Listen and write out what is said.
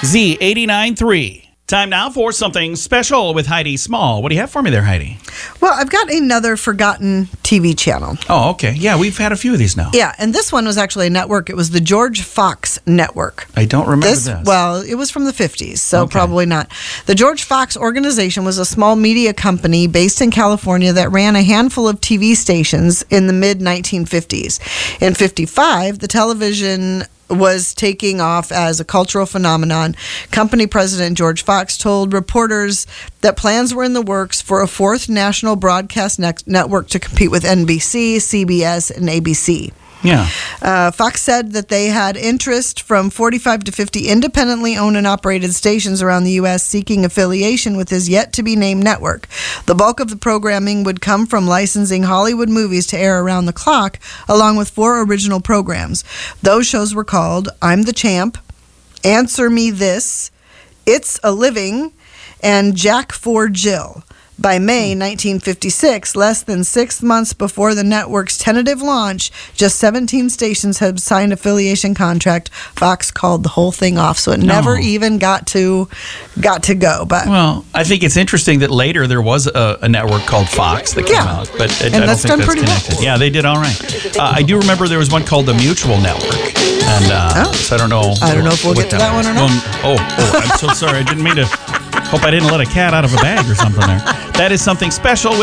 Z89.3. Time now for something special with Heidi Small. What do you have for me there, Heidi? Well, I've got another forgotten TV channel. Oh, okay. Yeah, we've had a few of these now. Yeah, and this one was actually a network. It was the George Fox Network. I don't remember this. Well, it was from the 50s, so Okay. probably not. The George Fox organization was a small media company based in California that ran a handful of TV stations in the mid-1950s. In 55, the television was taking off as a cultural phenomenon. Company president George Fox told reporters that plans were in the works for a fourth national broadcast network to compete with NBC, CBS, and ABC. Yeah. Fox said that they had interest from 45 to 50 independently owned and operated stations around the U.S. seeking affiliation with his yet-to-be-named network. The bulk of the programming would come from licensing Hollywood movies to air around the clock, along with 4 original programs. Those shows were called I'm the Champ, Answer Me This, It's a Living, and Jack for Jill. By May 1956, less than 6 months before the network's tentative launch, just 17 stations had signed affiliation contract. Fox called the whole thing off, so it never even got to go. But Well, I think it's interesting that later there was a network called Fox that came out, but I don't that's think done that's pretty well. connected. Yeah, they did all right. I do remember there was one called the Mutual Network, and so I don't know. I don't know if we'll get to that one or not. I'm so sorry. I didn't mean to. Hope I didn't let a cat out of a bag or something there. That is something special with